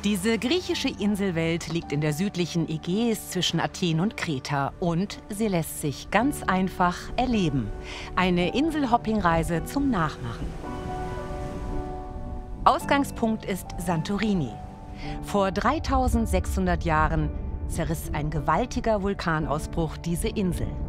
Diese griechische Inselwelt liegt in der südlichen Ägäis zwischen Athen und Kreta und sie lässt sich ganz einfach erleben. Eine Inselhoppingreise zum Nachmachen. Ausgangspunkt ist Santorini. Vor 3600 Jahren zerriss ein gewaltiger Vulkanausbruch diese Insel.